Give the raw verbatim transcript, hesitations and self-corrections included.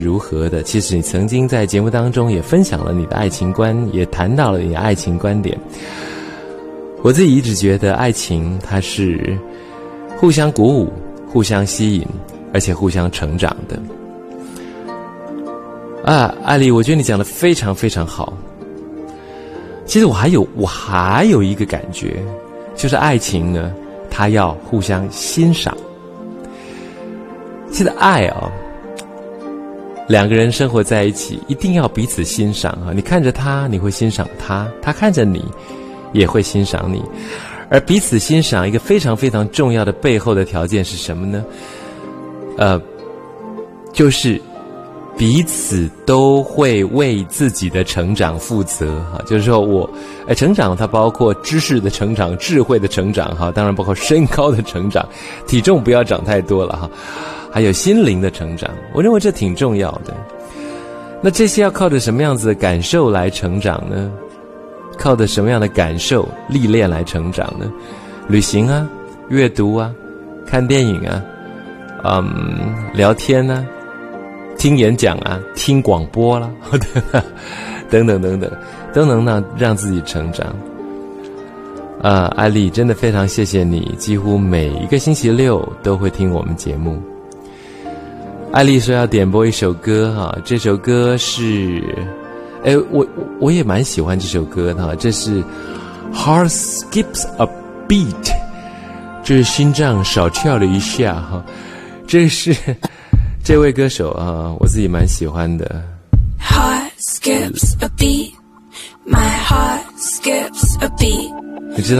如何的？其实你曾经在节目当中也分享了你的爱情观，也谈到了你的爱情观点。我自己一直觉得爱情它是互相鼓舞、互相吸引，而且互相成长的。啊，艾丽，我觉得你讲得非常非常好。其实我还有我还有一个感觉，就是爱情呢，它要互相欣赏。其实爱啊，两个人生活在一起，一定要彼此欣赏啊！你看着他，你会欣赏他；他看着你，也会欣赏你。而彼此欣赏，一个非常非常重要的背后的条件是什么呢？呃，就是彼此都会为自己的成长负责哈。就是说我，呃，成长它包括知识的成长、智慧的成长哈，当然包括身高的成长，体重不要长太多了哈。还有心灵的成长，我认为这挺重要的。那这些要靠着什么样子的感受来成长呢？靠着什么样的感受历练来成长呢？旅行啊，阅读啊，看电影啊，嗯，聊天啊，听演讲啊，听广播啦，等等等等，都能让让自己成长。啊，艾丽，真的非常谢谢你，几乎每一个星期六都会听我们节目。艾丽说要点播一首歌哈，这首歌是，哎，我我也蛮喜欢这首歌的哈，这是 Heart Skips a Beat， 这是心脏少跳了一下哈，这是这位歌手啊，我自己蛮喜欢的。 Heart skips a beat, my heart skips a beat。 你知道